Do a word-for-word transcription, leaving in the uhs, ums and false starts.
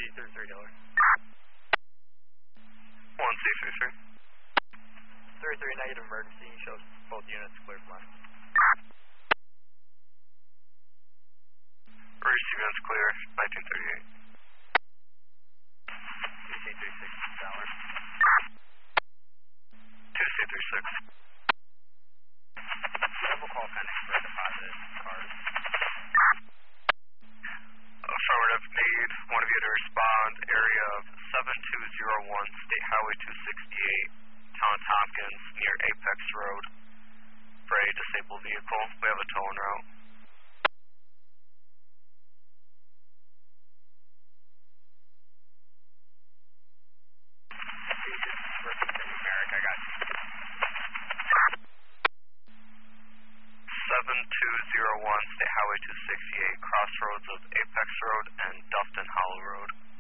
thirty-three dollars. one C thirty-three. thirty-three negative emergency, shows both units clear from left. Receive units clear, nineteen thirty-eight. two C thirty-six dollars. two C thirty-six. Double call pending for a deposit card. Affirmative, need one of you to respond, area of seven two zero one, State Highway two sixty-eight, Town of Tompkins, near Apex Road, for a disabled vehicle. We have a tow en route. Merrick, I got you. seven two zero one, State Highway two sixty-eight, crossroads of Apex Road and